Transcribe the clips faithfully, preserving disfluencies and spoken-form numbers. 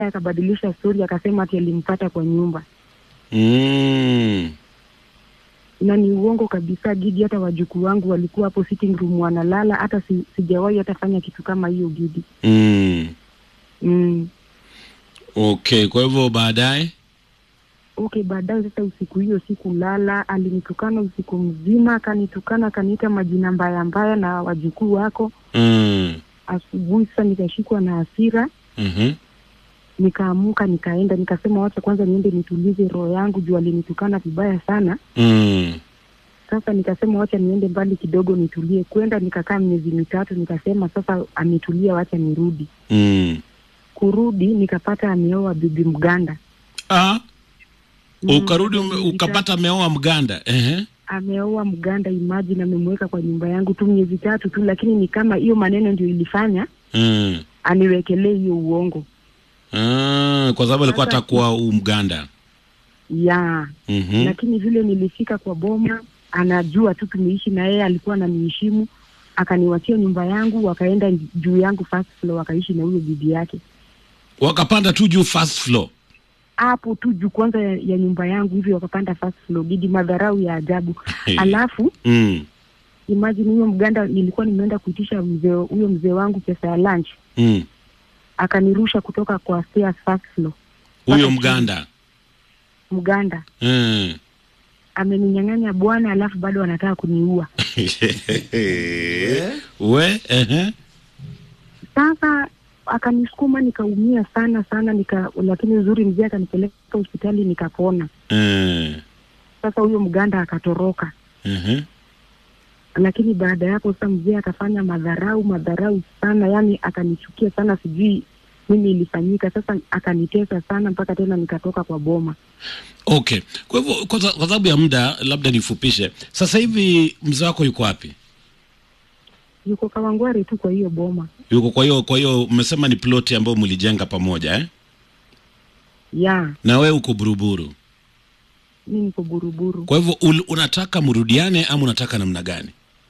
akabadilisha story akasema ati alimpata kwa nyumba. Mm. Na ni uongo kabisa Gidi, hata wajukuu wangu walikuwa hapo sitting room wanalala, hata si, sijawahi hata fanya kitu kama hiyo Gidi. Mm. Mm. Okay, kwa hivyo baadaye? Okay, baadaye sasa usiku hiyo siku lala, alinitukana usiku mzima, akanitukana akaniita majina mbaya mbaya na wajukuu wako. Mm. Asubuhi sasa nikashikwa na hasira. Mhm. Nikaamuka nikaenda nikasema wacha kwanza niende nitulize roho yangu juu alinitukana vibaya sana. Mm. Sasa nikasema wacha niende mbali kidogo nitulie. Kwenda nikakaa miezi mitatu, nikasema sasa ametulia wacha nirudi. Mm. Kurudi nikapata ameoa bibi Mganda. Ah. Mm, ukarudi ume, ukapata ameoa Mganda. Ehe. Ameoa Mganda, imagine amemweka kwa nyumba yangu tu miezi tatu tu, lakini ni kama hiyo maneno ndio ilifanya Mm. aniwekelee hiyo uongo. Ah, kwa sababu alikuwa atakuwa Mganda. Ya. Mhm. Lakini vile nilifika kwa boma, anajua tu tumeishi na yeye, alikuwa ananiheshimu, akaniwachia nyumba yangu, wakaenda juu yangu first floor wakaishi na huyo bibi yake. Wakapanda tu juu first floor. Hapo tu juu kwanza ya, ya nyumba yangu hivi wakapanda first floor. Bidi madharau ya ajabu. Alafu mm. imagine huyo Mganda nilikuwa nimeenda kuitisha mzee huyo mzee wangu pesa ya lunch. Mm. Akanirusha kutoka kwa stairs first floor. Huyo Mganda. Mganda. Mm. Ameninyang'anya bwana alafu bado anataka kuniua. We, ehe. Sasa akanisukuma nikaumia sana sana nika, lakini uzuri mzee akanipeleka hospitali nikapona. Mm. Sasa huyo Mganda akatoroka. Mhm. Lakini baada ya hapo sasa mzee akafanya madharau madharau sana, yani akanichukia sana, sijui mimi ilifanyika. Sasa akanitesa sana mpaka tena nikatoka kwa boma. Okay. Kwa hivyo kwa sababu ya muda labda nifupishe. Sasa hivi mzee wako yuko wapi? Yuko Kawangware tu kwa hiyo boma. Yuko kwa hiyo kwa hiyo umesema ni ploti ambayo mlijenga pamoja eh? Ya. Na wewe uko Buruburu. Mimi niko Buruburu. Kwa hivyo unataka mrudiane ama unataka namna gani?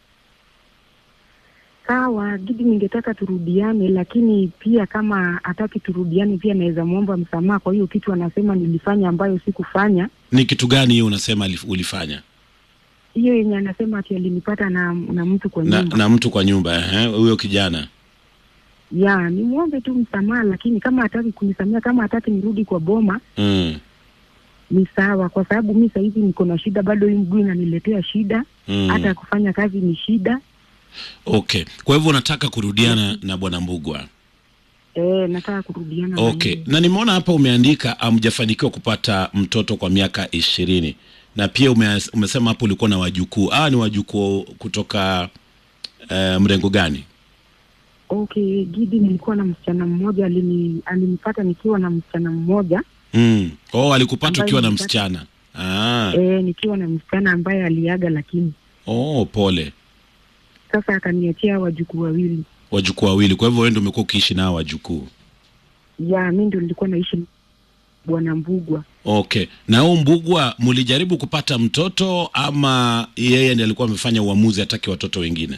Sawa, Gidi ningetaka turudiane, lakini pia kama hataki turudiane pia naweza muomba msamaha kwa hiyo kitu anasema nilifanya ambayo sikufanya. Ni kitu gani hiyo unasema ulifanya? Hiyo yenye anasema ati alinipata na na mtu kwa nyumba. Na, na mtu kwa nyumba eh huyo kijana. Ya, ni muombe tu msamaha, lakini kama hataki kunisamea, kama hataki nirudi kwa boma, mm. ni sawa, kwa sababu mimi sasa hivi niko na shida bado, hii mguu inaniletea shida, mm. hata kufanya kazi ni shida. Okay. Kwa hivyo unataka kurudiana na bwana Mbugua? Eh, nataka kurudiana. Okay. Na, na nimeona hapa umeandika hamjafanikiwa kupata mtoto kwa miaka ishirini. Na pia ume, umesema hapo ulikuwa na wajukuu. Ah, ni wajukuu kutoka uh, mrengo gani? Okay, Gidi nilikuwa na msichana mmoja, alini alinipata nikiwa na msichana mmoja. Mm. Oh, alikupata ukiwa na msichana. Ah. Eh, nikiwa na msichana ambaye aliaga lakini. Oh, pole. Sasa akaniachia wajukuu wawili. Wajukuu wawili. Kwa hivyo wewe ndio umekuwa ukiishi nao wajukuu? Ya, mimi ndio nilikuwa naishi bwana Mbugua. Okay. Na huyo Mbugua mlijaribu kupata mtoto ama yeye ndiye alikuwa amefanya uamuzi hataki watoto wengine?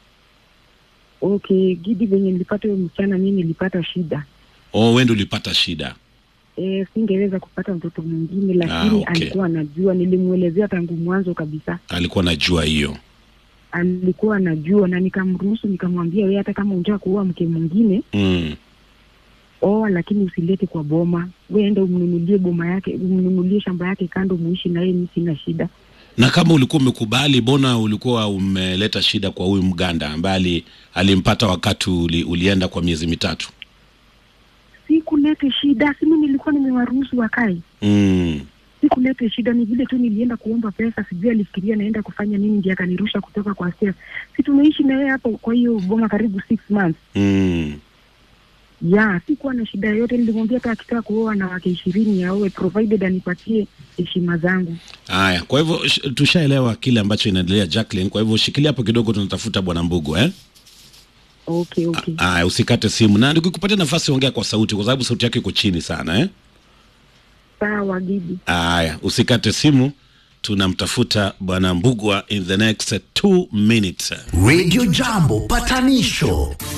Okay, Gidi venye nilipata huyo msichana mimi nilipata shida. Oh, wewe ndio ulipata shida. Eh, singeweza kupata mtoto mwingine, lakini ah, okay. Alikuwa anajua, nilimuelezea tangu mwanzo kabisa. Alikuwa anajua hiyo. Alikuwa anajua na nikamruhusu, nikamwambia wewe hata kama unataka kuoa mke mwingine, mm. oh, lakini usilete kwa boma. Wewe enda umnunulie boma yake, umnunulie shamba yake kando muishi na yeye, mimi sina shida. Na kama ulikuwa umekubali, bona ulikuwa umeleta shida kwa huyu Mganda ambaye alimpata wakati uli, ulienda kwa miezi mitatu? Sikulete shida, si mimi nilikuwa nimewaruhusu wakae. Mm. Sikulete shida, ni vile tu nilienda kuomba pesa, sijui alifikiria naenda kufanya nini ndiye akanirusha kutoka kwa stairs. Si tumeishi na yeye hapo kwa hiyo boma karibu six months. Mm. Ya, sikuwa na shida yote, nilimwambia hata akitaka kuoa na wake ishirini aoe provided anipatie heshima zangu. Haya, kwa hivyo tushaelewa kile ambacho inaendelea Jacqueline, kwa hivyo shikilia hapo kidogo tunatafuta bwana Mbugua eh? Okay, okay. Ah, usikate simu. Na nikikupatia nafasi ongea kwa sauti kwa sababu sauti yako iko chini sana eh? Sawa Gidi. Haya, usikate simu. Tunamtafuta bwana Mbugua in the next two minutes. Radio Jambo patanisho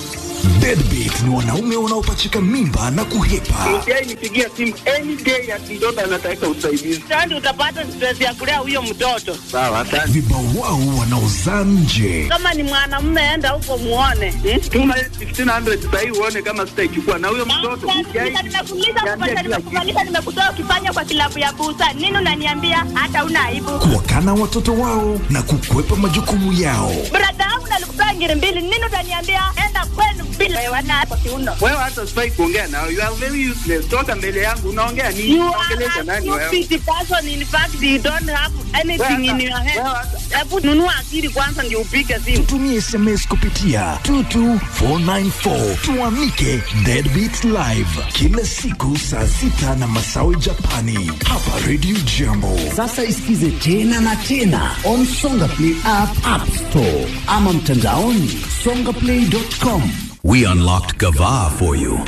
Deadbeat ni wanaume wanaopachika mimba na kuhepa. Yeye nipigia simu any day ya mtoto anataka usaidizi. Sasa utapata stress ya kulea huyo mtoto. Sawa, asante. Vibawao wanaozaa nje. Kama ni mwanamume enda huko muone. Tuma fifteen hundred sasa hivi uone kama sitaichukua na huyo mtoto. Nimekuuliza kupata nimekubalika nimekutoa ukifanya kwa kilabu ya busa. Nini unaniambia hata una aibu? Kuwakana watoto wao na kukwepa majukumu yao. Brada wangu nalikupea ngiri mbili. Nini utaniambia enda kwenu bila wewe hapa kiuno. Wewe hata sifai kuongea nao. You are very useless. Toka mbele yangu unaongea nini? Unaongelesha nani wewe? You are person in fact you don't have anything in your head. Hebu nunua akili kwanza ndio upige simu. Tumie S M S kupitia two two four nine four. Tuamike Deadbeat Live kila siku saa sita na masawi Japani hapa Radio Jambo. Sasa isikize tena na tena on Songa Play app, App Store ama mtandaoni songa play dot com. We unlocked Gava for you.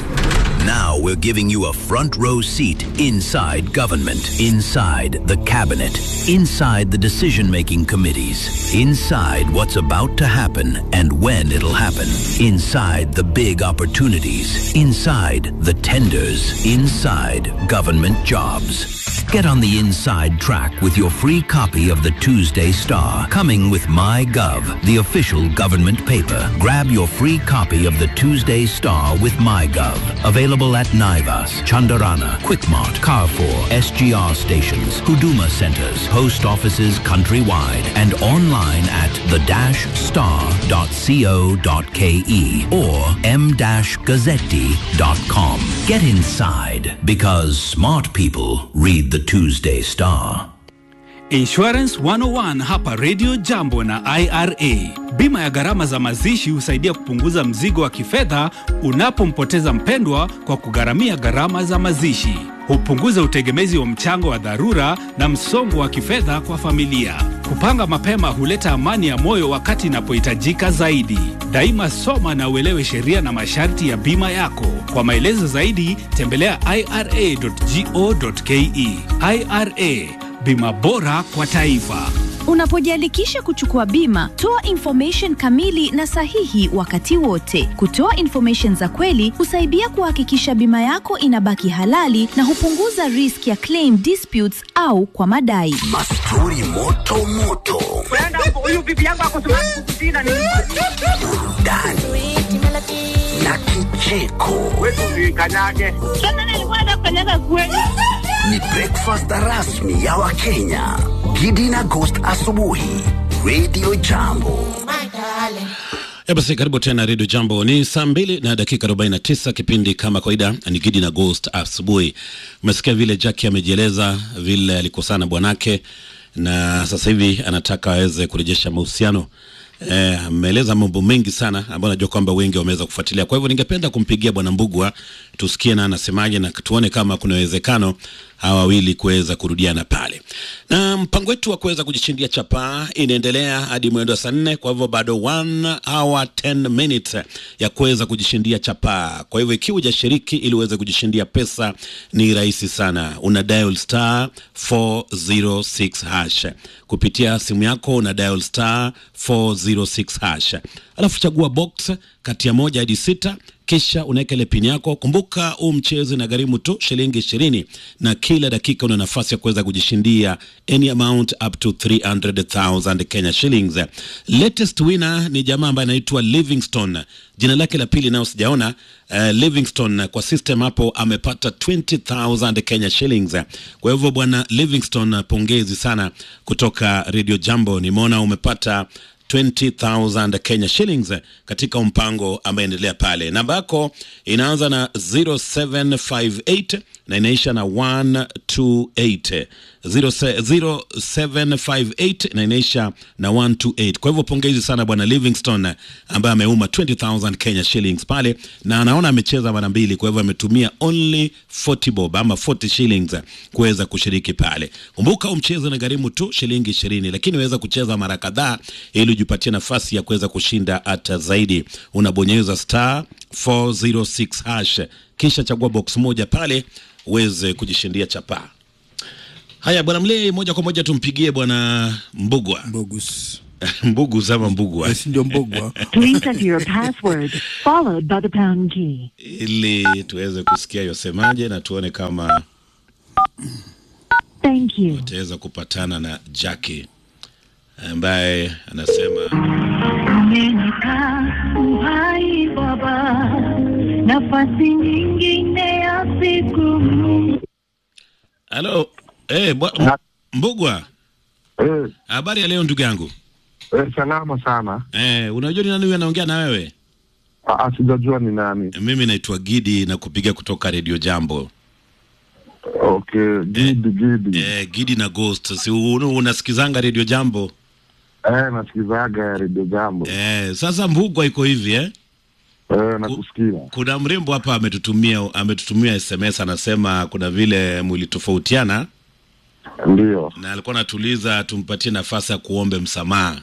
Now we're giving you a front row seat inside government, inside the cabinet, inside the decision-making committees, inside what's about to happen and when it'll happen, inside the big opportunities, inside the tenders, inside government jobs. Get on the inside track with your free copy of the Tuesday Star, coming with MyGov, the official government paper. Grab your free copy of the Tuesday Star with MyGov. Available at Naivas, Chandarana, Quickmart, Carrefour, S G R stations, Huduma centers, post offices countrywide, and online at the dash star dot co dot ke or m dash gazzetti dot com. Get inside, because smart people read the Tuesday Star. Insurance one oh one hapa Radio Jambo na I R A. Bima ya gharama za mazishi husaidia kupunguza mzigo wa kifedha unapompoteza mpendwa kwa kugharamia gharama za mazishi. Hupunguza utegemezi wa mchango wa dharura na msongo wa kifedha kwa familia. Kupanga mapema huleta amani ya moyo wakati inapohitajika zaidi. Daima soma na uelewe sheria na masharti ya bima yako. Kwa maelezo zaidi tembelea i r a dot go dot ke. I R A, bima bora kwa taifa. Unapojiandikisha kuchukua bima, toa information kamili na sahihi wakati wote. Kutoa information za kweli husaidia kuhakikisha bima yako inabaki halali na hupunguza risk ya claim disputes au kwa madai. Mastori moto moto. Brenda huyu bibi yangu ako tunakutina ni Burudani na kicheko. wewe kanyage. Sasa nilikuwa nafanyaga kweli. Ni breakfast rasmi ya Wakenya. Gidi na Ghost asubuhi. Radio Jambo. Ya basi karibu tena Radio Jambo. Ni saa mbili na dakika arobaini na tisa, kipindi kama kawaida ni Gidi na Ghost asubuhi. Umesikia vile Jackie amejieleza vile alikosana bwanake na sasa hivi anataka aweze kurejesha mahusiano. Eh, ameeleza mambo mengi sana ambayo najua kwamba wengi wameweza kufuatilia. Kwa hivyo ningependa kumpigia bwana Mbugua tusikie na anasemaje na tuone kama kuna uwezekano hawa wawili kuweza kurudiana pale. Na mpango wetu wa kuweza kujishindia chapa inaendelea hadi mwendo saa nne, kwa hivyo bado one hour ten minutes ya kuweza kujishindia chapa. Kwa hivyo ikiwa hujashiriki ili uweze kujishindia pesa ni rahisi sana. Una dial star four oh six hash. Kupitia simu yako una dial star four oh six hash. Alafu chagua box kati ya moja hadi sita, kisha unaweka ile pin yako. Kumbuka huu mchezo na gharimu tu shilingi ishirini na kila dakika una nafasi ya kuweza kujishindia any amount up to three hundred thousand Kenya shillings. Latest winner ni jamaa ambaye anaitwa Livingstone. Jina lake la pili nao sijaona. Uh, Livingstone kwa system hapo amepata twenty thousand Kenya shillings. Kwa hivyo bwana Livingstone, pongezi sana kutoka Radio Jambo. Nimeona umepata twenty thousand Kenya shillings katika mpango ambaye endelea pale. Namba yako inaanza na zero seven five eight na inaisha na one two eight. zero seven five eight na inaisha na one two eight. Kwa hivyo pongezi sana bwana Livingstone ambaye ameuma twenty thousand Kenya shillings pale, na anaona amecheza mara mbili, kwa hivyo ametumia only forty bob ama forty shillings kuweza kushiriki pale. Kumbuka umchezo na gharimu tu shilingi ishirini, lakini unaweza kucheza mara kadhaa ili ujipatie nafasi ya kuweza kushinda hata zaidi. Unabonyeza star four oh six hash kisha chagua box moja pale uweze kujishindia chapa. Haya bwana Mlee, moja kwa moja tumpigie bwana Mbugua. Mbogus. Mbugu sama Mbugwa. Yes, ndio Mbugwa. Please enter your password followed by the pound key. Ili tuweze kusikia yosemaje na tuone kama Thank you. tutaweza kupatana na Jackie ambaye anasema Umenika uhai baba, nafasi nyingine ya siku. Halo, eh, bwa, Mbugwa. Eh. Habari ya leo ndugu yangu? Eh, salama sana. Eh, unajua ni nani huyu anaongea na wewe? Ah, sijajua ni nani. Mimi naitwa Gidi na kupiga kutoka Radio Jambo. Okay, Gidi, Gidi. Eh, Gidi na Ghost. Si unasikizanga Radio Jambo? Eh, nasikizaga Radio Jambo. Eh, sasa Mbugwa iko hivi eh? Eh, nakusikia. Kuna mrembo hapa ametutumia ametutumia S M S anasema kuna vile mlitofautiana. Ndio. Na alikuwa anatuliza tumpatie nafasi ya kuombe msamaha.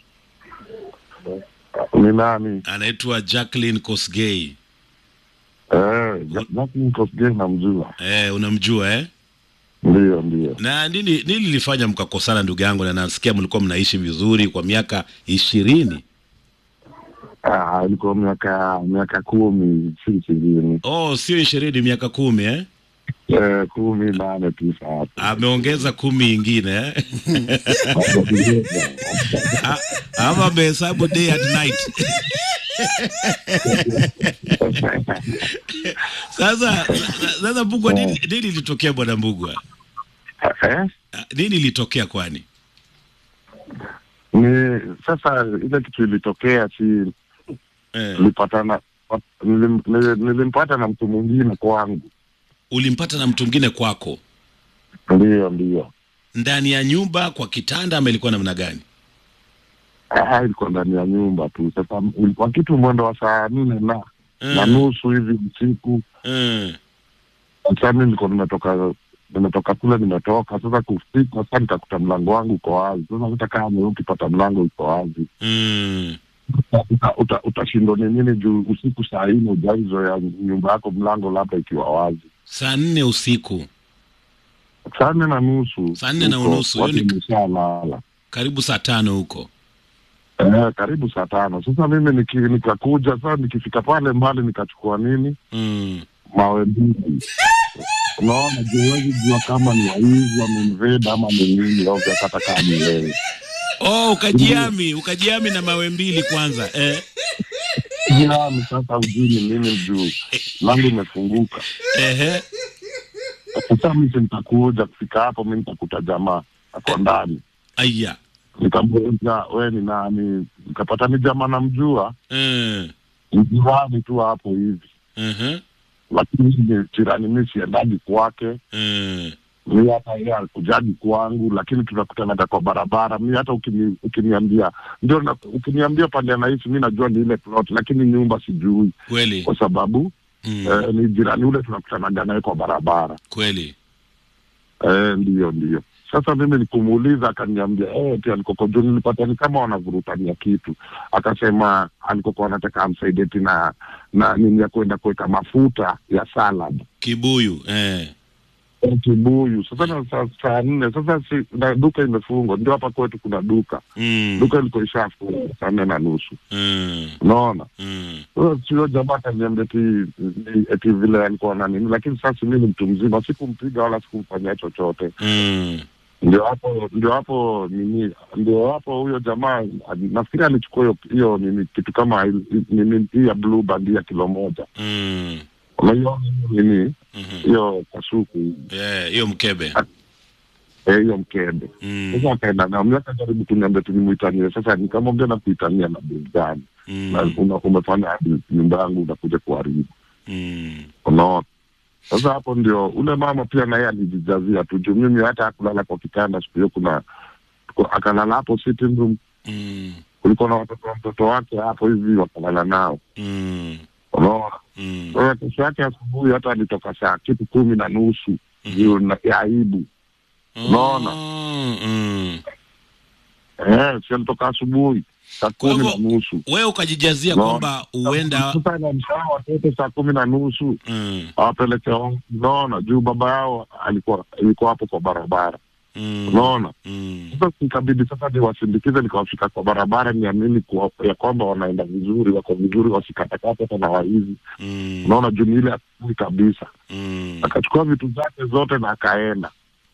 Ni nani? Anaitwa Jacqueline Kosgei. Eh, Jacqueline Kosgei namjua. Eh, unamjua eh? Ndio, ndio. Na nini nini lilifanya mkakosana ndugu yangu, na nasikia mlikuwa mnaishi vizuri kwa miaka ishirini? Ah, ilikuwa miaka miaka kumi, si ishirini. Oh, sio ishirini, miaka kumi eh? Eh, kumi nane tisa hapo. Ameongeza kumi ingine eh? Ama amehesabu day and night. Sasa sasa Mbugwa, nini nini litokea bwana Mbugwa? Eh? Nini litokea kwani? Ni sasa ile kitu ilitokea si eh, nilipatana nilim, nilimpata na mtu mwingine kwangu. Ulimpata na mtu mwingine kwako? Ndio, ndio. Ndani ya nyumba kwa kitanda ama ilikuwa namna gani? Ah, ilikuwa ndani ya nyumba tu. Sasa ilikuwa kitu mwendo wa saa nne na mm. na nusu hivi usiku. Mm. Sasa mimi nilikuwa nimetoka nimetoka kule nimetoka sasa kufika sasa nikakuta mlango wangu uko wazi. Sasa nataka mimi ukipata mlango uko wazi. Mm. Uta, uta, utashindwa ni nini juu usiku saa nne ujaizo ya nyumba yako mlango labda ikiwa wazi. Saa nne usiku. Saa nne na nusu. Saa nne na nusu. Hiyo ni mshalala. Karibu saa tano huko. Eh, karibu saa tano. Sasa mimi niki, nikakuja sasa nikifika pale mbali nikachukua nini? Mm. Mawe mbili. Unaona juwezi jua kama ni waizi wa invade ama ni nini au kata kama ni wewe. Oh, ukajiami, ukajiami na mawe mbili kwanza. Eh. Jiami sasa ujui ni nini juu. Langu imefunguka. Ehe. Sasa mimi nitakuja kufika hapo mimi nitakuta jamaa ako ndani. Aya. Nikamwambia wewe ni nani? Nikapata ni jamaa namjua. Mm. Jirani tu hapo hivi. Mhm. Uh-huh. Lakini ni jirani mimi siendagi kwake. Mm. Mimi hata yeye alikujaji kwangu lakini tunakutana kwa barabara. Mimi hata ukini, ukiniambia ndio na, ukiniambia pande anaishi mimi najua ni ile plot lakini nyumba sijui. Kweli. Kwa sababu mm. eh, ni jirani ule tunakutana naye kwa barabara. Kweli. Eh, ndio ndio. Sasa mimi nikumuuliza akaniambia eh pia alikoko juu nilipata ni kama wanavurutania kitu. Akasema alikoko anataka amsaidie na na nini ya kwenda kuweka mafuta ya salad. Kibuyu eh. Kibuyu. Sasa na saa, saa nne. Sasa si, na duka imefungwa. Ndio hapa kwetu kuna duka. Mm. Duka liko ishafungwa saa nne na nusu. Mm. Unaona? Mm. Sasa sio jamaa kaniambia eti eti vile alikuwa na nini. Lakini sasa mimi ni mtu mzima. Sikumpiga wala sikumfanyia chochote. Mm. Ndio hapo ndio hapo nini ndio hapo huyo jamaa nafikiri alichukua hiyo nini kitu kama nini ya blue band ya kilo moja. Mm. Unaiona nini? Hiyo mm-hmm. kasuku. Yeah, hiyo mkebe. Eh, hiyo mkebe. Mm. Sasa akaenda na mimi akajaribu kuniambia tunimuitanie. Sasa nikamwambia na kuitania na bei gani? Mm. Na una umefanya nyumba yangu unakuja kuharibu. Mm. Unaona? Sasa hapo ndio ule mama pia naye alijijazia tu juu mimi hata kulala kwa kitanda siku hiyo kuna akalala hapo sitting room. Mm. Kulikuwa na watoto wa mtoto wake hapo hivi wakalala nao. Mm. Unaona? Mm. Kwa kesho yake asubuhi hata alitoka saa kitu kumi na nusu. Ndio mm. ya aibu. Unaona? Mm. Eh, si alitoka asubuhi saa kumi na nusu. Wewe ukajijazia kwamba uenda sasa na msao watoto saa kumi na nusu. Mm. Awapeleke unaona juu baba yao alikuwa alikuwa hapo kwa barabara. Mm. Unaona? Mm. Sasa ikabidi sasa niwasindikize nikawafika kwa barabara niamini kwa ya kwamba wanaenda vizuri, wako vizuri, wasikatakata hata na waizi. Mm. Unaona juu ile asubuhi kabisa. Mm. Akachukua vitu zake zote na akaenda.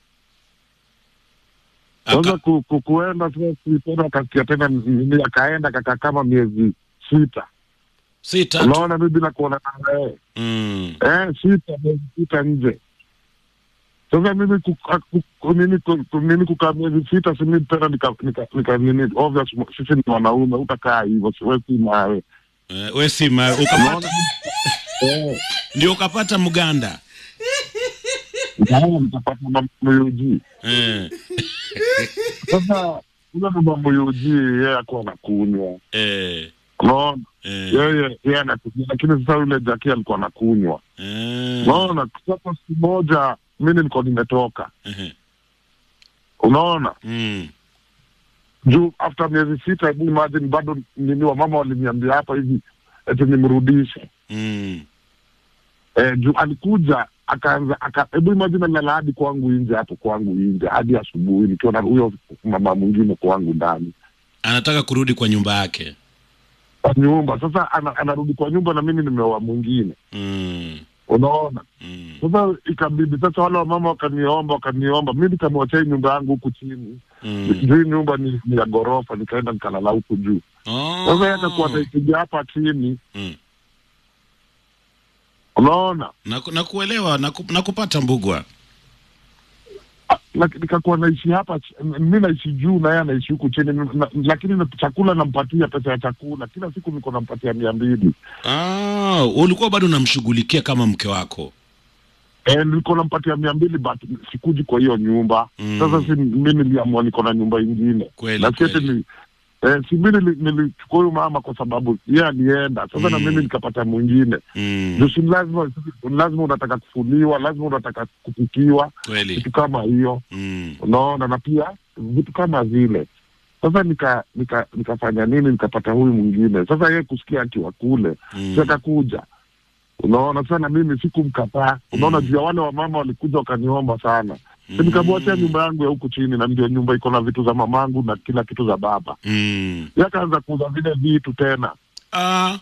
Sasa ku, ku, kuenda sasa tena akasikia tena nini akaenda kaka kama miezi sita. Sita. Unaona mimi bila kuona naye. Mm. Eh, sita miezi sita nje. Sasa mimi ku mimi ku mimi kukaa miezi sita si mimi tena nika nika nika nini obvious sisi ni wanaume utakaa hivyo siwezi nawe. Eh, wewe si ma ukapata. Eh, ndio ukapata mganda. Ndio nikapata mamuyuji. Eh. Sasa kuna mamuyuji yeye alikuwa anakunywa. Eh. Unaona? Yeye yeye anakunywa lakini sasa yule Jackie alikuwa anakunywa. Eh. Unaona? Sasa siku moja mimi nilikuwa nimetoka. Eh. Unaona? Mm. Juu after miezi sita hebu imagine bado nini wa mama waliniambia hapa hivi eti nimrudishe. Mm. Eh, juu alikuja akaanza aka hebu imagine nalala hadi kwangu nje hapo kwangu nje hadi asubuhi nikiona huyo mama mwingine kwangu ndani. Anataka kurudi kwa nyumba yake. Kwa nyumba. Sasa ana, anarudi kwa nyumba na mimi nimeoa mwingine. Mm. Unaona? Mm. Sasa ikabidi sasa wale wamama wakaniomba wakaniomba mimi nikamwachia nyumba yangu huku chini. Mm. Juu nyumba ni, ni ya gorofa nikaenda nikalala huku juu. Oh. Sasa yeye akakuwa ataikuja hapa chini. Mm. Unaona? Na na kuelewa na, ku, na kupata Mbugwa. Lakini nikakuwa naishi hapa mimi naishi juu na yeye anaishi huku chini na, lakini na chakula nampatia pesa ya chakula kila siku niko nampatia mia mbili. Ah, ulikuwa bado unamshughulikia kama mke wako. Eh, nilikuwa nampatia mia mbili but sikuji kwa hiyo nyumba. Mm. Sasa si mimi niliamua niko na nyumba nyingine. Kweli, kweli. Ni eh, si mimi nilichukua huyo mama kwa sababu yeye alienda. Sasa mm. na mimi nikapata mwingine. Mm. Ndio si lazima lazima unataka kufuliwa, lazima unataka kupikiwa. Kitu kama hiyo. Mm. Unaona na pia vitu kama zile. Sasa nika nika nikafanya nini nikapata huyu mwingine. Sasa yeye kusikia akiwa kule, mm. sasa kuja. Unaona sana mimi sikumkataa. Unaona mm. juu wale wa mama walikuja wakaniomba sana. Mm. Nikamwachia nyumba yangu ya huku chini na ndio nyumba iko na vitu za mamangu na kila kitu za baba. Mm. Yakaanza kuuza vile vitu tena. Ah.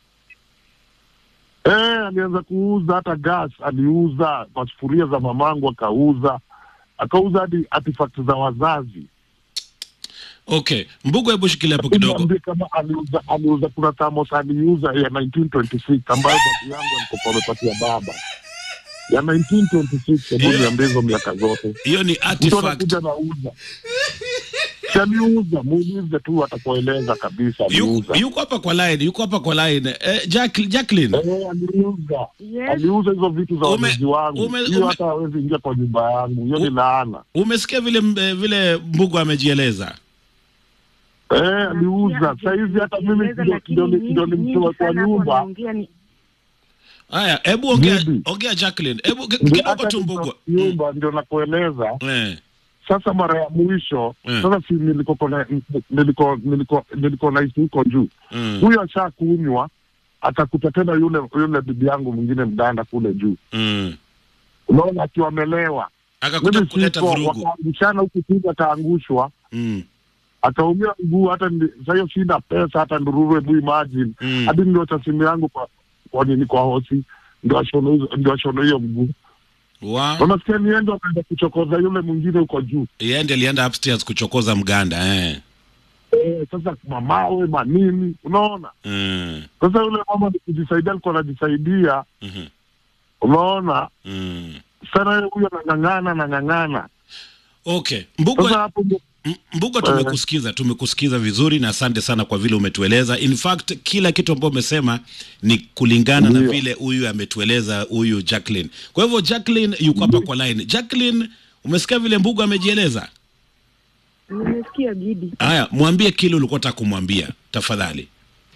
Eh, alianza kuuza hata gas, aliuza masufuria za mamangu akauza. Akauza hadi artifacts za wazazi. Okay, Mbugwa hebu shikilia hapo kidogo. Kama aliuza aliuza kuna thermos aliuza ya nineteen twenty-six ambayo babu yangu alikuwa amepatia baba. Ya nineteen twenty-six hebu niambie hizo miaka zote. Hiyo ni artifact. Kuja na uza. Aliuza, muulize tu atakueleza kabisa aliuza. Yuko hapa kwa line, yuko hapa kwa line. Eh, Jack, Jacqueline. Eh, aliuza. Yes. Aliuza hizo vitu za wazazi wangu. Hiyo hata hawezi ingia kwa nyumba yangu. Hiyo ni laana. Umesikia vile vile Mbugwa amejieleza? Eh, aliuza. Sasa hivi hata mimi ndio ndio nimtoa kwa nyumba. Haya, hebu ongea ongea Jacqueline. Hebu kidogo tu Mbugwa. Nyumba ndio nakueleza. Eh. Sasa mara ya mwisho, mm. sasa si niliko na niliko niliko niliko na isi huko juu. Mm. Huyo ashakunywa atakuta tena yule yule bibi yangu mwingine mdanda kule juu. Mm. Unaona akiwa amelewa. Akakuta kuleta vurugu. Wakaangushana huko chini ataangushwa. Mm. Ataumia mguu hata sasa hiyo shida pesa hata ndururu hebu imagine. Mm. Hadi ndio simu yangu kwa kwa nini kwa hosi ndio ashono ndio ashono hiyo mguu. Wow. Unasikia niende akaenda kuchokoza yule mwingine uko juu. Yeye ndiye alienda upstairs kuchokoza mganda eh. Eh, sasa mamawe manini, unaona? Mm. Sasa yule mama kujisaidia alikuwa anajisaidia. Mhm. Unaona? Mm. Sana huyo anang'ang'ana na ng'ang'ana. Okay. Mbugwa Mbugwa tumekusikiza, tumekusikiza vizuri na asante sana kwa vile umetueleza. In fact, kila kitu ambacho umesema ni kulingana Ndiyo. na vile huyu ametueleza huyu Jacqueline. Kwa hivyo Jacqueline yuko hapa kwa line. Jacqueline, umesikia vile Mbugwa amejieleza? Nimesikia Gidi. Haya, mwambie kile ulikuwa unataka kumwambia, tafadhali.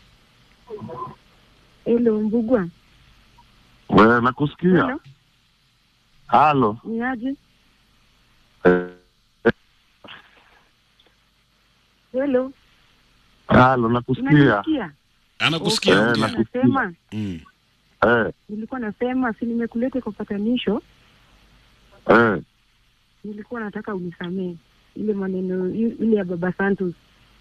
Hello Mbugwa. Wewe nakusikia. Halo. Ni aje? Eh. Hello. Halo, nakusikia. Anakusikia. Okay, eh, nasema. Mm. Eh. Nilikuwa nasema si nimekuleta kwa patanisho. Eh. nilikuwa nataka unisamee ile maneno ile ya Baba Santos.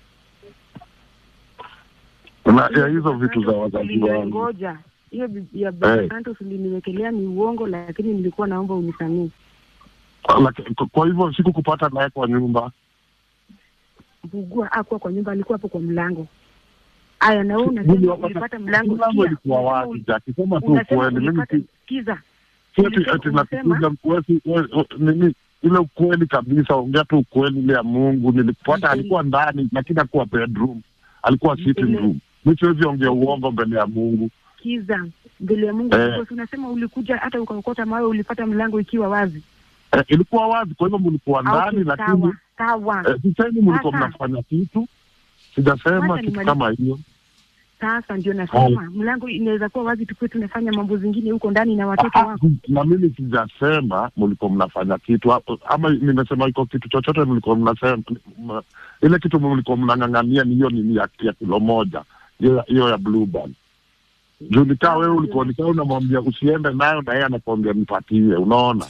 Na ya hizo vitu za wazazi wangu. Ngoja. Hiyo ya Baba hey. Santos uliniwekelea ni uongo, lakini nilikuwa naomba unisamee. Kwa hivyo siku kupata naye kwa nyumba. Bugua hakuwa kwa nyumba, alikuwa hapo kwa mlango. Aya, na wewe unasema ulipata mlango. Mlango ulikuwa wazi, Jackie. Sema tu kweli, mimi sikiza. Ati ati nakuja kwesi nini ile ukweli kabisa, ongea tu ukweli ile ya Mungu. Nilipata alikuwa ndani lakini hakuwa bedroom. Alikuwa sitting room. Mimi siwezi ongea uongo mbele ya Mungu. Kiza mbele ya Mungu. Eh. Unasema ulikuja hata ukaokota mawe ulipata mlango ikiwa wazi. Eh, ilikuwa wazi, kwa hivyo mlikuwa ndani, okay, lakini sawa. Eh, sisemi mlikuwa mnafanya kitu. Sijasema kitu kama hiyo. Sasa ndio nasema oh. Mlango inaweza kuwa wazi tukue tunafanya mambo zingine huko ndani na watoto wako. Na mimi sijasema mlikuwa mnafanya kitu ama nimesema iko kitu chochote mlikuwa mnasema. Ile kitu mlikuwa mnangangania ni hiyo ni ya, ya kilo moja. Hiyo hiyo ya Blue Band. Juu nikaa wewe ulikuwa nikaa unamwambia usiende nayo na yeye anakuambia nipatie, unaona?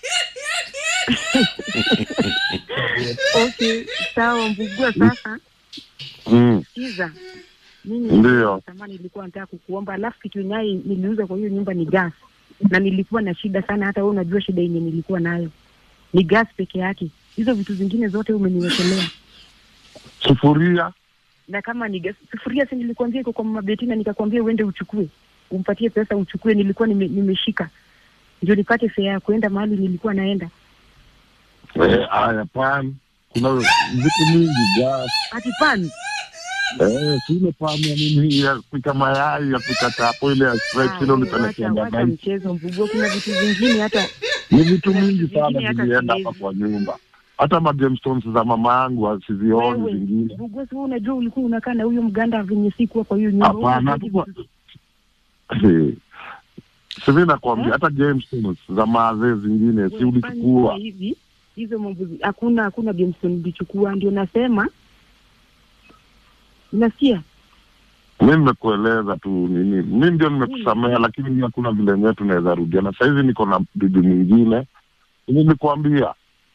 Okay, sawa Mbugua sasa. Mm. Sikiza. Mimi ndio zamani nilikuwa nataka kukuomba, alafu kitu nyai niliuza kwa hiyo nyumba ni gas. Na nilikuwa na shida sana, hata wewe unajua shida yenye nilikuwa nayo. Ni gas peke yake. Hizo vitu zingine zote umeniwekelea. Sufuria. Na kama ni gas, sufuria si nilikwambia iko kwa Mama Betina, nikakwambia uende uchukue. Umpatie pesa uchukue, nilikuwa nime, nimeshika. Ndio nipate fare ya kwenda mahali nilikuwa naenda. Eh, haya pan. Kuna vitu mingi gas. Ati pan. Eh, sile pan ya nini ya kupika mayai, ya kupika chapo ile ya stretch ile unipelekea ndani. Mchezo Mbugua, kuna vitu vingine hata ni vitu mingi sana vilienda hapa kwa nyumba. Hata ma gemstones za mama yangu asizioni zingine. Mbugua, wewe unajua ulikuwa unakaa na huyo mganda venye siku kwa hiyo nyumba. Hapana. Eh. Sasa nakwambia hata gemstones za mazee zingine si ulichukua. Hivi hizo mambo hakuna hakuna gemstone ulichukua, ndio nasema. Unasikia? Mimi nimekueleza tu nini. Mimi ndio nimekusamea, lakini hakuna vile nyewe tunaweza rudia. Na sasa hivi niko na bibi mwingine. Mimi nikwambia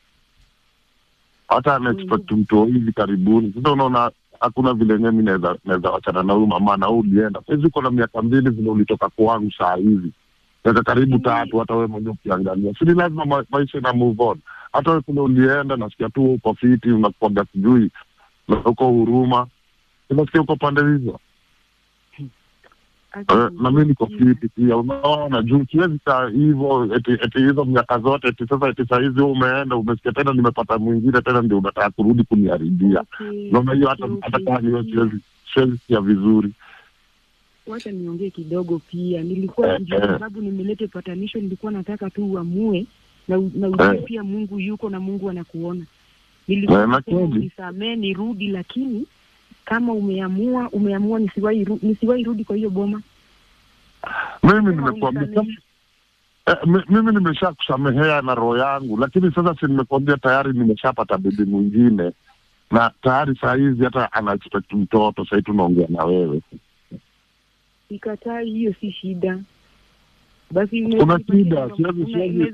hata ana expect mtu hivi karibuni. Sasa unaona hakuna vile nyewe mimi naweza naweza wachana na huyu mama na huyu ulienda. Sasa hivi kuna miaka mbili vile ulitoka kwangu saa hizi. Sasa karibu tatu hata wewe mwenyewe ukiangalia. Si lazima ma maisha na move on. Hata wewe kule ulienda nasikia tu uko fiti, unakuaga sijui na uko huruma. Unasikia uko pande hizo. Uh, na mimi niko fiti pia, unaona juu siwezi kaa hivyo eti eti hizo miaka zote eti sasa eti saa hizi umeenda umesikia tena nimepata mwingine tena ndio unataka kurudi kuniharibia. Okay. Naona hiyo hata okay. Hata kama hiyo siwezi siwezi ya vizuri. Wacha niongee kidogo pia. Nilikuwa eh, ndio sababu eh. nimeleta patanisho, nilikuwa nataka tu uamue na na ujue eh. pia Mungu yuko na Mungu anakuona. Nilikuwa eh, nisamee nirudi, lakini kama umeamua umeamua nisiwahi ru, nisiwahi rudi kwa hiyo boma. Mimi nimekwambia eh, mimi nimeshakusamehea na roho yangu, lakini sasa si nimekwambia tayari nimeshapata bibi mwingine na tayari saa hizi hata ana expect mtoto. Sasa tunaongea na wewe. Ikataa hiyo si shida. Basi kuna shida, siwezi siwezi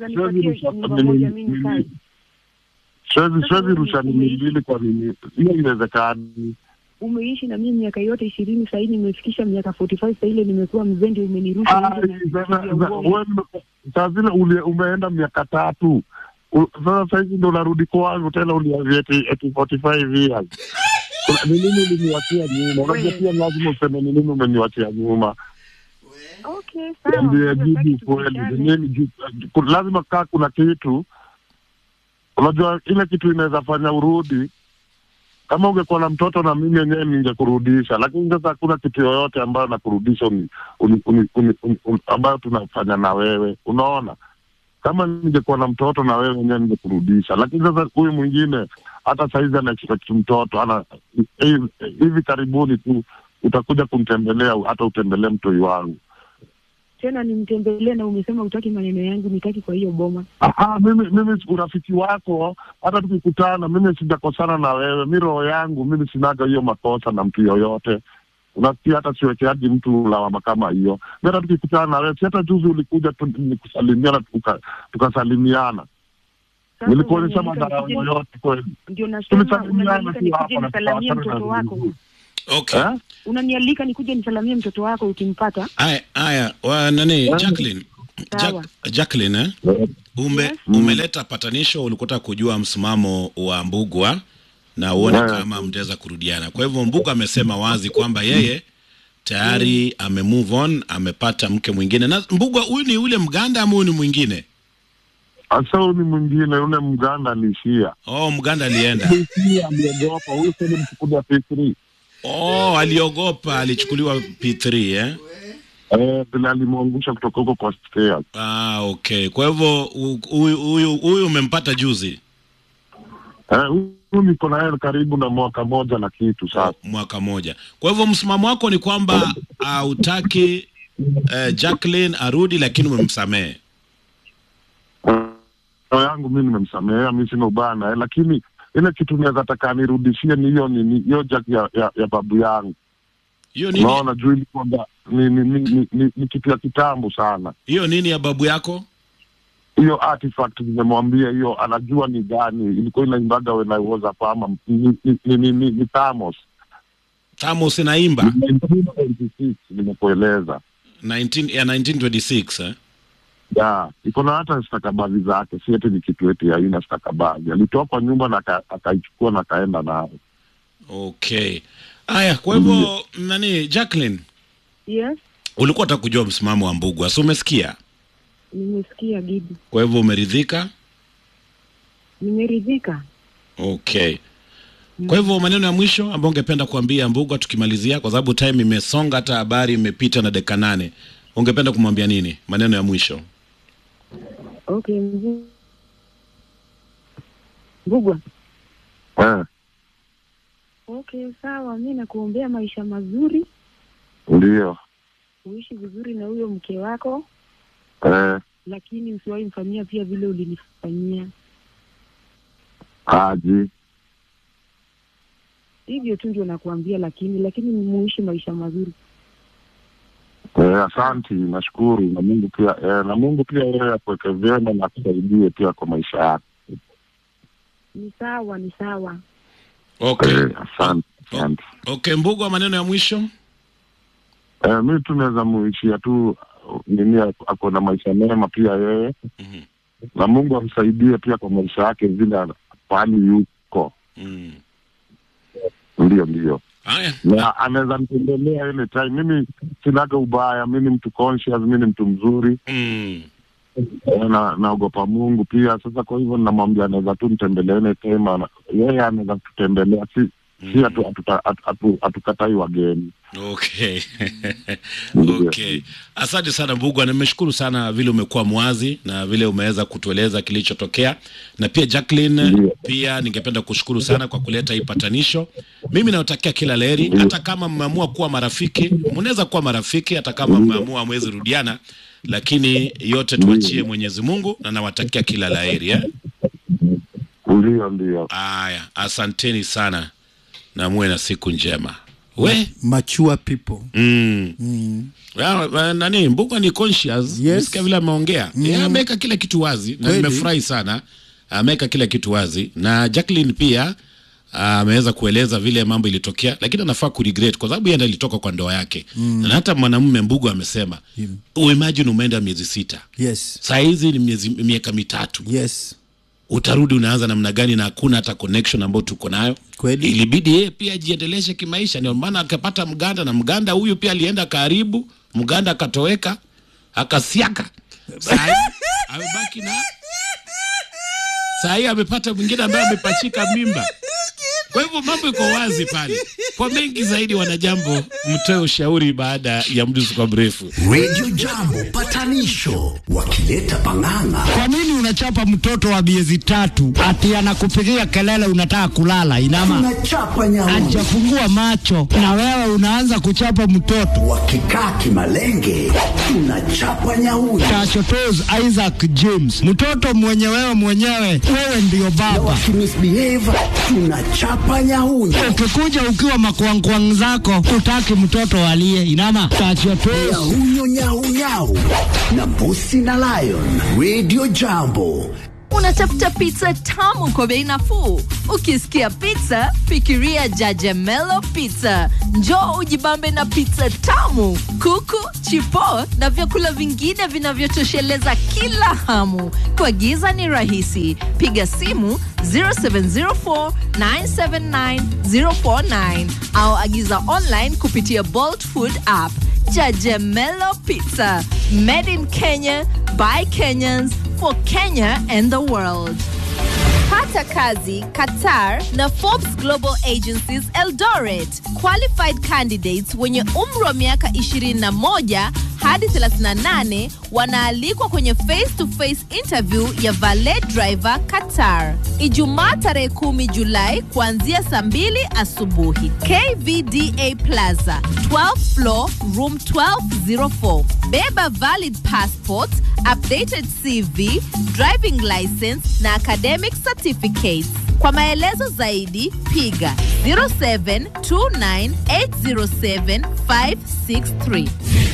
siwezi siwezi rusha mbili kwa nini? Hiyo inawezekana. Umeishi na mimi miaka yote ishirini, sasa hivi nimefikisha miaka arobaini na tano, sasa ile nimekuwa mzee ndio umenirusha nje. Wewe sasa vile umeenda miaka tatu. Sasa sasa hivi ndio unarudi kwangu tena ulianza eti arobaini na tano years. Ni nini uliniwachia nyuma? Unajua pia lazima useme ni nini umeniwachia nyuma. Okay, sawa. Ndio jibu kweli. Nini lazima kaa kuna kitu. Unajua ile kitu inaweza fanya urudi. Kama ungekuwa na mtoto na mimi yenyewe ningekurudisha, lakini sasa hakuna kitu yoyote ambayo nakurudisha uni, uni, uni, uni, uni, uni, ambayo tunafanya na wewe. Unaona? Kama ningekuwa na mtoto na wewe yenyewe ningekurudisha, lakini sasa huyu mwingine hata saizi ana expect mtoto, ana hivi karibuni tu utakuja kumtembelea, hata utembelee mtoi wangu. Tena nimtembelee na umesema utaki maneno yangu nitaki kwa hiyo boma. Ah, mimi mimi urafiki wako hata tukikutana mimi sijakosana na wewe. Mimi roho yangu mimi sinaga hiyo makosa na mtu yoyote. Unasikia hata siwekeaji mtu lawama kama hiyo. Mimi hata tukikutana na wewe hata juzi ulikuja tu nikusalimiana tuka tukasalimiana. Nilikuonyesha madharau yote kweli. Ndio nasema unanialika nikuje nisalamie mtoto wako. Okay. Eh? Unanialika nikuje nisalamie mtoto wako ukimpata? Aya, aya, wa nani Jacqueline? Jack, Jacqueline eh? Ume, yes. Umeleta patanisho, ulikuta kujua msimamo wa Mbugua na uone yeah. kama mtaweza kurudiana. Kwa hivyo Mbugua amesema wazi kwamba yeye tayari mm. ame move on, amepata mke mwingine. Na Mbugua huyu ni yule Mganda ama huyu ni mwingine? Asa huyu ni mwingine, yule Mganda alishia. Oh, Mganda alienda. Alishia, aliogopa, huyu sasa mchukulia P three. Oh, aliogopa, alichukuliwa P three eh? Eh, bila alimwangusha kutoka huko kwa stairs. Ah, okay. Kwa hivyo huyu huyu huyu umempata juzi? Eh, huyu niko na yeye karibu na mwaka moja na kitu sasa. Mwaka moja. Kwa hivyo msimamo wako ni kwamba hautaki uh, Jacqueline arudi lakini umemsamehe? Uh, yangu mimi nimemsamehea, mimi sina ubaya naye, lakini ile kitu naweza taka nirudishie ni hiyo ni hiyo jack ya, ya, ya babu yangu. Hiyo nini? Naona juu ilikuwa ni ni ni, ni, ni, ni kitu ya kitambo sana. Hiyo nini ya babu yako? Hiyo artifact nimemwambia hiyo anajua ni gani. Ilikuwa inaimbaga when I was a farmer. Ni ni ni, ni, ni, ni Thamos. Thamos inaimba? nineteen twenty-six nimekueleza. nineteen ya nineteen twenty-six eh? Ya, iko na hata stakabadhi zake, si eti ni kitu eti haina stakabadhi. Alitoa kwa nyumba na akaichukua na kaenda nayo. Okay. Aya, kwa hivyo mm. nani Jacqueline? Yes. Ulikuwa unataka kujua msimamo wa Mbugua, so umesikia? Nimesikia Gidi. Kwa hivyo umeridhika? Nimeridhika. Okay. Mm. Kwa hivyo maneno ya mwisho ambayo ungependa kuambia Mbugua tukimalizia, kwa sababu time imesonga, hata habari imepita na dakika nane. Ungependa kumwambia nini? Maneno ya mwisho. Okay. Mbugua. Eh. Okay, sawa. Mimi nakuombea maisha mazuri. Ndio. Uishi vizuri na huyo mke wako. Eh. Lakini usiwahi mfanyia pia vile ulinifanyia. Aje. Hivyo tu ndio nakuambia, lakini lakini muishi maisha mazuri. Eh, asante, nashukuru na Mungu pia eh, na Mungu pia yeye akuweke vyema na kusaidie pia kwa maisha yako. Ni sawa, ni sawa. Okay. Eh, asante, asante. Okay, Mbugua, maneno ya mwisho? Eh, mimi tunaweza muishia tu nini ako na maisha mema pia yeye. Mhm. Na Mungu amsaidie pia kwa maisha yake vile pali yuko. Mhm. Ndio ndio. Haya. Na anaweza nitembelea ile time. Mimi sinaga ubaya, mimi ni mtu conscious, mimi ni mtu mzuri. Mm. Na naogopa Mungu pia. Sasa kwa hivyo namwambia anaweza tu nitembelee ile time. Yeye anaweza kutembelea, si mm. si atu atu atukatai wageni. Okay. Okay. Asante sana Mbugua, nimeshukuru sana vile umekuwa mwazi na vile umeweza kutueleza kilichotokea. Na pia Jacqueline, yeah. pia ningependa kushukuru sana kwa kuleta ipatanisho. Mimi nawatakia kila laheri, yeah. hata kama mmeamua kuwa marafiki, mnaweza kuwa marafiki hata kama mmeamua mwezi rudiana, lakini yote tuachie Mwenyezi Mungu, na nawatakia kila laheri eh. Ndio ndio. Haya, asanteni sana na muwe na siku njema. We mature people. Mm. Mm. Well, nani Mbugua ni conscious. Yes. Nisikia vile ameongea. Mm. Yeye ameweka kila kitu wazi na nimefurahi sana. Ameweka kila kitu wazi na Jacqueline pia ameweza kueleza vile mambo ilitokea, lakini anafaa ku regret kwa sababu yeye ndiye alitoka kwa ndoa yake. Mm. Na hata mwanamume Mbugua amesema, mm. imagine umeenda miezi sita. Yes. Saa hizi ni miezi miaka mitatu. Yes. Utarudi unaanza namna gani na hakuna hata connection ambayo tuko nayo? Kweli. Ilibidi yeye pia jiendeleshe kimaisha, ndio maana akapata Mganda, na Mganda huyu pia alienda karibu, Mganda akatoweka, akasiaka. Sasa amebaki na sasa amepata mwingine ambaye amepachika mimba. Kwa hivyo mambo iko wazi pale. Kwa mengi zaidi wanajambo, mtoe ushauri baada ya mdusu kwa mrefu. Radio Jambo patanisho wakileta pang'ang'a. Kwa nini unachapa mtoto wa miezi tatu ati anakupigia kelele unataka kulala? Inama unachapa nyauni, hajafungua macho na wewe unaanza kuchapa mtoto. Wakikaa kimalenge tunachapa nyauni. Tashotos Isaac James, mtoto mwenye wewe mwenyewe, wewe ndio baba. Wakimisbehave tunachapa nyauni. Ukikuja ukiwa makwangkwang zako utaki mtoto alie. Inama tashotos Nyau nyau nyau na Bosi na Lion. Radio Jambo. Unatafuta pizza tamu kwa bei nafuu? Ukisikia pizza, fikiria Jajamelo Pizza. Njoo ujibambe na pizza tamu, kuku, chipo na vyakula vingine vinavyotosheleza kila hamu. Kuagiza ni rahisi. Piga simu zero seven zero four nine seven nine zero four nine au agiza online kupitia Bolt Food app. Jajamelo Pizza, made in Kenya by Kenyans for Kenya and the world. Pata kazi Qatar na Forbes Global Agencies Eldoret. Qualified candidates wenye umri wa miaka ishirini na moja hadi thelathini na nane wanaalikwa kwenye face-to-face interview ya valet driver Qatar. Ijumaa tarehe kumi Julai kuanzia saa mbili asubuhi. K V D A Plaza, twelfth floor, room twelve oh four. Beba valid passport, updated C V, driving license na academic certificates. Kwa maelezo zaidi, piga zero seven two nine eight zero seven five six three.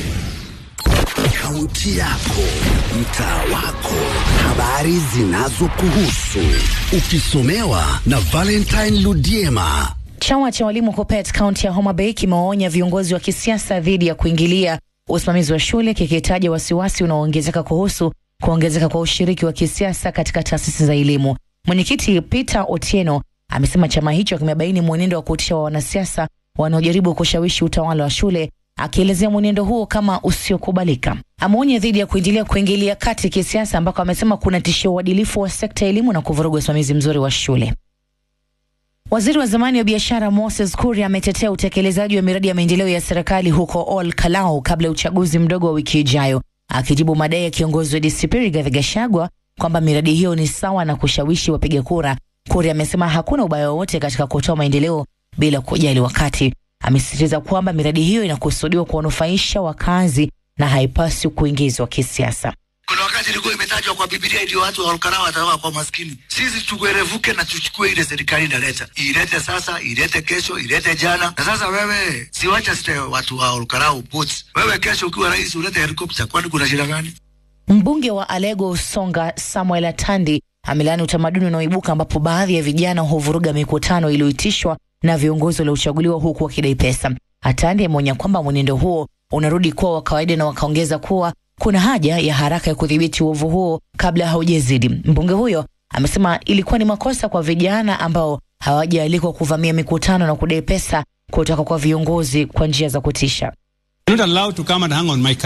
Kaunti yako, mtaa wako, habari zinazokuhusu, ukisomewa na Valentine Ludiema. Chama cha walimu Kuppet County ya Homa Bay kimewaonya viongozi wa kisiasa dhidi ya kuingilia usimamizi wa shule, kikitaja wasiwasi unaoongezeka kuhusu kuongezeka kwa ushiriki wa kisiasa katika taasisi za elimu. Mwenyekiti Peter Otieno amesema chama hicho kimebaini mwenendo wa kutisha wa wanasiasa wanaojaribu kushawishi utawala wa shule, akielezea mwenendo huo kama usiokubalika. Ameonya dhidi ya kuingilia kuingilia kati kisiasa, ambako amesema kuna tishio uadilifu wa sekta ya elimu na kuvuruga usimamizi mzuri wa shule. Waziri wa zamani wa biashara Moses Kuria ametetea utekelezaji wa miradi ya maendeleo ya serikali huko Ol Kalou kabla ya uchaguzi mdogo wa wiki ijayo, akijibu madai ya kiongozi wa D C P Rigathi Gachagua kwamba miradi hiyo ni sawa na kushawishi wapiga kura. Kuria amesema hakuna ubaya wowote katika kutoa maendeleo bila kujali wakati. Amesisitiza kwamba miradi hiyo inakusudiwa kuwanufaisha wakazi na haipaswi kuingizwa kisiasa. Kuna wakati ilikuwa imetajwa kwa Biblia ndio watu wa Olkarau watakuwa kwa maskini. Sisi tukuerevuke na tuchukue ile serikali inaleta. Ilete sasa, ilete kesho, ilete jana. Na sasa wewe siwacha site watu wa Olkarau boats. Wewe kesho ukiwa rais ulete helicopter, kwani kuna shida gani? Mbunge wa Alego Songa Samuel Atandi amelaani utamaduni unaoibuka ambapo baadhi ya vijana huvuruga mikutano iliyoitishwa na viongozi waliochaguliwa huku wakidai pesa. Atandi ameonya kwamba mwenendo huo unarudi kuwa wa kawaida na wakaongeza kuwa kuna haja ya haraka ya kudhibiti uovu huo kabla haujazidi. Mbunge huyo amesema ilikuwa ni makosa kwa vijana ambao hawajaalikwa kuvamia mikutano na kudai pesa kutoka kwa viongozi kwa njia za kutisha. Not allowed to come and hang on my